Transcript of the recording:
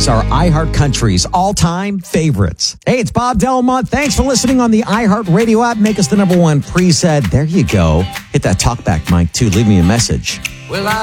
These are iHeart Country's all-time favorites. Hey, it's Bob Delmont. Thanks for listening on the iHeart Radio app. Make us the #1 preset. There you go. Hit that talkback mic, too. Leave me a message. Well,